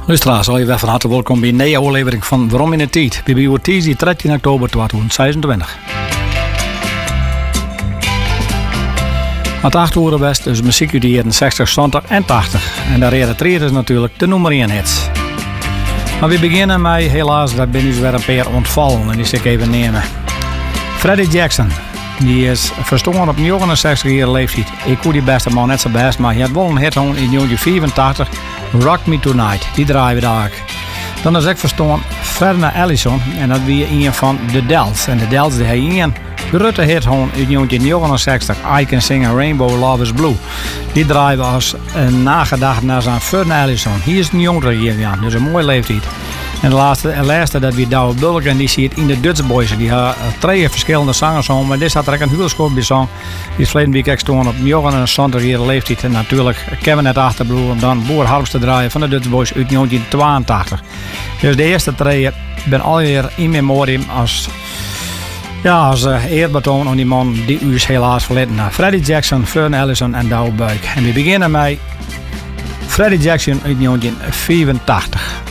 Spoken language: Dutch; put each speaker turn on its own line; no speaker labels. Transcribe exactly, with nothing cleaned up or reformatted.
Luisteraars, al je weg van harte welkom bij een nieuwe aflevering van Waarom in de Tijd. We hebben dinsdag dertien oktober tweeduizend zesentwintig. Het acht uur best is muziek uit de jaren zestig, zeventig en tachtig. En daar reden drie is natuurlijk de nummer één hits. Maar we beginnen met, helaas, dat ben nu weer een paar ontvallen en die zal ik even nemen. Freddie Jackson, die is verstorven op negenenzestig jaar leeftijd. Ik hoor die beste man net zo best, maar hij had wel een hit in negentien vierentachtig, Rock Me Tonight. Die draaien we daar. Dan is ik verstorven Ferdinand Ellison en dat was een van de Dells. En de Dells die hij een grote hit in negentien negenenzestig, I Can Sing a Rainbow, Love is Blue. Die draaien we als een nagedacht naar zijn Ferdinand Ellison. Hij is een jongere hier, ja, dus een mooie leeftijd. En de laatste, en laatste dat we Douwe Bulk en die ziet in de Dutch Boys. Die hebben twee verschillende zangers, maar dit had er een huwelijkskoop bij zang. Die is verleden week stonden op negenenzestig jaar leeftijd. En natuurlijk Kevin het achterbroer om dan Boer Harms te draaien van de Dutch Boys uit negentien tweeëntachtig. Dus de eerste twee ben alweer in memoriam als, ja, als uh, eerbetoon aan die man die u is helaas verleden. Nou, Freddie Jackson, Ferdinand Ellison en Douwe Bulk. En we beginnen met Freddie Jackson uit negentien vierentachtig.